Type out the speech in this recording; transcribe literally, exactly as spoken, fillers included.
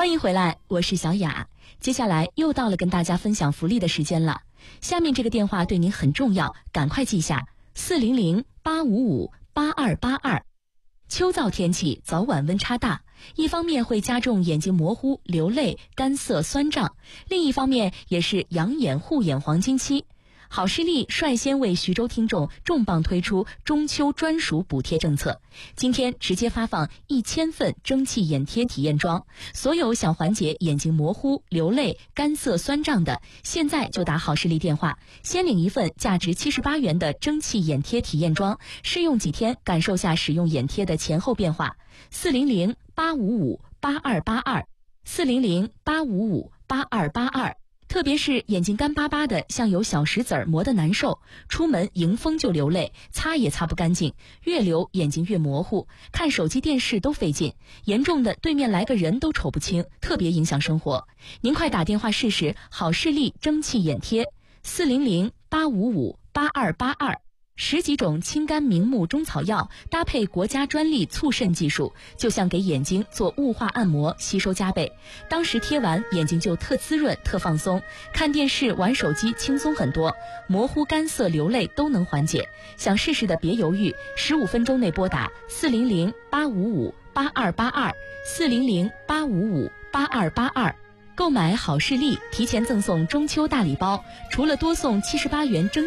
欢迎回来，我是小雅。接下来又到了跟大家分享福利的时间了。下面这个电话对您很重要，赶快记下四零零八五五八二八二。秋燥天气早晚温差大，一方面会加重眼睛模糊、流泪、干涩、酸胀，另一方面也是养眼护眼黄金期。好视力率先为徐州听众重磅推出中秋专属补贴政策，今天直接发放一千份蒸汽眼贴体验装，所有想缓解眼睛模糊、流泪、干涩、酸胀的，现在就打好视力电话，先领一份价值七十八元的蒸汽眼贴体验装，试用几天，感受下使用眼贴的前后变化。四零零八五五八二八二，四零零八五五八二八二。特别是眼睛干巴巴的，像有小石子儿磨得难受，出门迎风就流泪，擦也擦不干净，越流眼睛越模糊，看手机电视都费劲，严重的对面来个人都瞅不清，特别影响生活。您快打电话试试好视力蒸汽眼贴，四零零八五五八二八二。十几种清肝明目中草药搭配国家专利促渗技术，就像给眼睛做雾化按摩，吸收加倍。当时贴完眼睛就特滋润特放松，看电视玩手机轻松很多，模糊干涩流泪都能缓解。想试试的别犹豫，十五分钟内拨打四零零八五五八二八二，四零零八五五八二八二。购买好视力提前赠送中秋大礼包，除了多送七十八元蒸